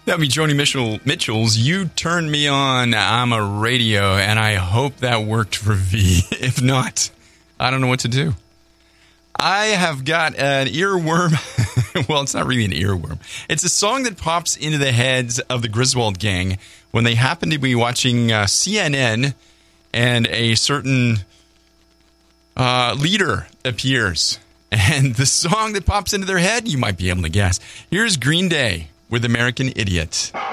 That'd be Joni Mitchell's You Turn Me On, I'm a Radio, and I hope that worked for V. If not, I don't know what to do. I have got an earworm. Well, it's not really an earworm. It's a song that pops into the heads of the Griswold gang when they happen to be watching CNN and a certain leader appears. And the song that pops into their head, you might be able to guess. Here's Green Day with American Idiot.